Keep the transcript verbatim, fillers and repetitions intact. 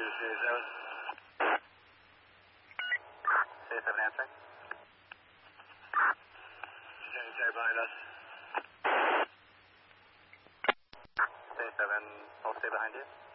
two zero zero. Say seven answering. Jerry, Jerry behind us. Say seven, I'll stay behind you.